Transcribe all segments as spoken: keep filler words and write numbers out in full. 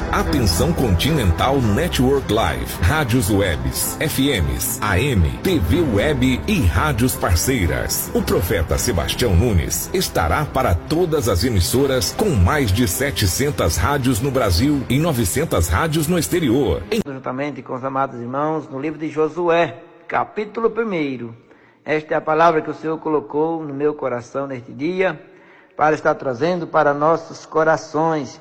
Atenção Continental Network Live, rádios webs, F Ms, A M, T V web e rádios parceiras. O profeta Sebastião Nunes estará para todas as emissoras com mais de setecentas rádios no Brasil e novecentas rádios no exterior. Em... Juntamente com os amados irmãos, no livro de Josué, capítulo primeiro. Esta é a palavra que o Senhor colocou no meu coração neste dia, para estar trazendo para nossos corações.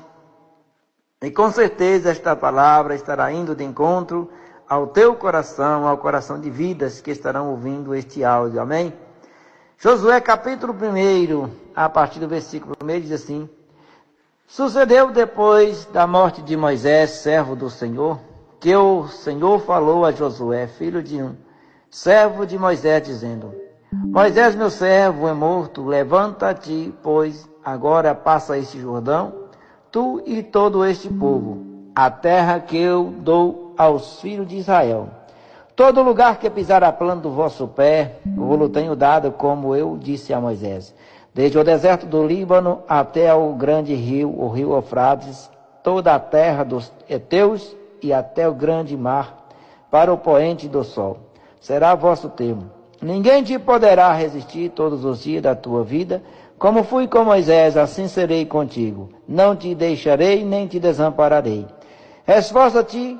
E com certeza esta palavra estará indo de encontro ao teu coração, ao coração de vidas que estarão ouvindo este áudio. Amém? Josué capítulo primeiro, a partir do versículo primeiro, diz assim: Sucedeu depois da morte de Moisés, servo do Senhor, que o Senhor falou a Josué, filho de um servo de Moisés, dizendo: Moisés, meu servo, é morto, levanta-te, pois agora passa este Jordão, tu e todo este povo, a terra que eu dou aos filhos de Israel. Todo lugar que pisar a planta do vosso pé, vou-lo tenho dado, como eu disse a Moisés. Desde o deserto do Líbano até o grande rio, o rio Eufrates, toda a terra dos heteus e até o grande mar, para o poente do sol. Será vosso termo. Ninguém te poderá resistir todos os dias da tua vida. Como fui com Moisés, assim serei contigo. Não te deixarei, nem te desampararei. Esforça-te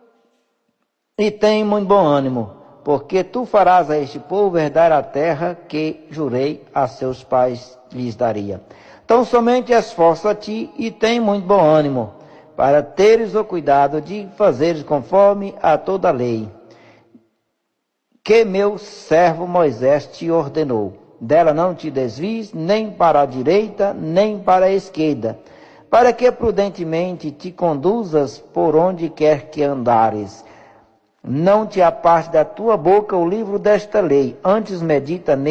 e tem muito bom ânimo, porque tu farás a este povo herdar a terra que jurei a seus pais lhes daria. Então somente esforça-te e tem muito bom ânimo, para teres o cuidado de fazeres conforme a toda a lei que meu servo Moisés te ordenou. Dela não te desvies, nem para a direita, nem para a esquerda, para que prudentemente te conduzas por onde quer que andares. Não te aparte da tua boca o livro desta lei, antes medita nele